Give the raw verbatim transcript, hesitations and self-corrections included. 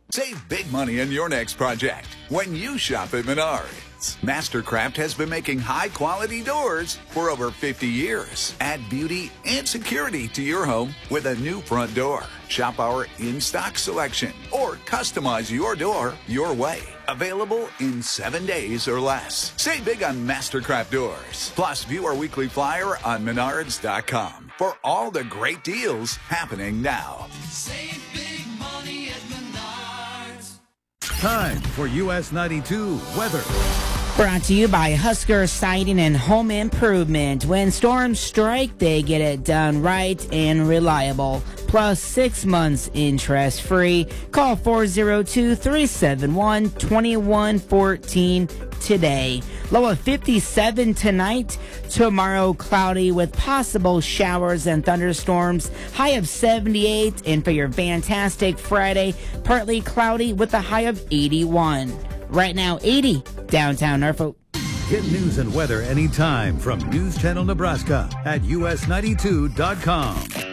Save big money on your next project when you shop at Menards. Mastercraft has been making high-quality doors for over fifty years. Add beauty and security to your home with a new front door. Shop our in-stock selection or customize your door your way. Available in seven days or less. Save big on Mastercraft doors. Plus, view our weekly flyer on menards dot com for all the great deals happening now. Save big money at Menards. Time for U S ninety-two weather. Brought to you by Husker Siding and Home Improvement. When storms strike, they get it done right and reliable. Plus six months interest free. Call four oh two, three seven one, two one one four today. Low of fifty-seven tonight. Tomorrow cloudy with possible showers and thunderstorms. High of seventy-eight. And for your fantastic Friday, partly cloudy with a high of eighty-one. Right now, eighty downtown Norfolk. Get news and weather anytime from News Channel Nebraska at U S ninety-two dot com.